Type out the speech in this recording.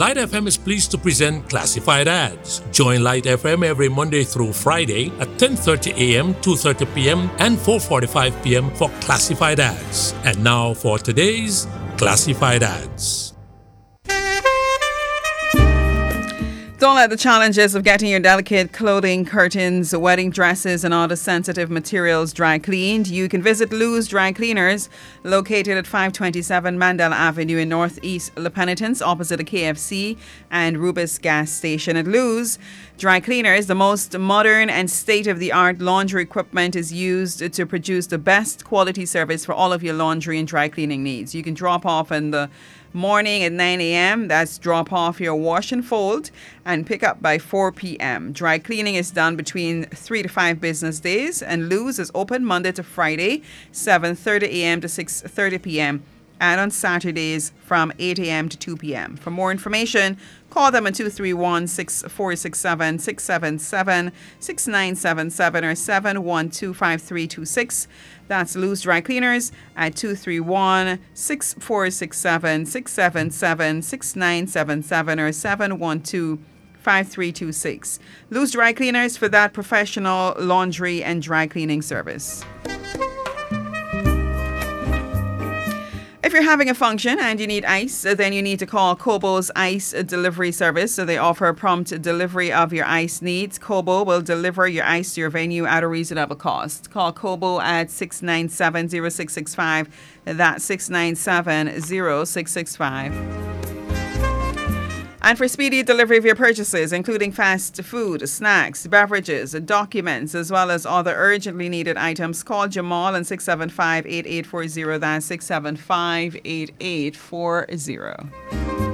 Light FM is pleased to present Classified Ads. Join Light FM every Monday through Friday at 10:30 a.m., 2:30 p.m., and 4:45 p.m. for Classified Ads. And now for today's Classified Ads. Don't let the challenges of getting your delicate clothing, curtains, wedding dresses, and other sensitive materials dry cleaned. You can visit Lou's Dry Cleaners, located at 527 Mandela Avenue in Northeast La Penitence, opposite the KFC and Rubis gas station. At Lou's Dry Cleaners, the most modern and state-of-the-art laundry equipment is used to produce the best quality service for all of your laundry and dry cleaning needs. You can drop off in the morning at 9 a.m. That's drop off your wash and fold, and pick up by 4 p.m. Dry cleaning is done between 3 to 5 business days, and Lou's is open Monday to Friday, 7:30 a.m. to 6:30 p.m. and on Saturdays from 8 a.m. to 2 p.m. For more information, call them at 231-6467-677-6977 or 712-5326. That's Lou's Dry Cleaners at 231-6467-677-6977 or 712-5326. Lou's Dry Cleaners for that professional laundry and dry cleaning service. If you're having a function and you need ice, then you need to call Kobo's Ice Delivery Service. So they offer a prompt delivery of your ice needs. Kobo will deliver your ice to your venue at a reasonable cost. Call Kobo at 697-0665. That's 697-0665. And for speedy delivery of your purchases, including fast food, snacks, beverages, documents, as well as other urgently needed items, call Jamal on 675-8840. That's 675-8840.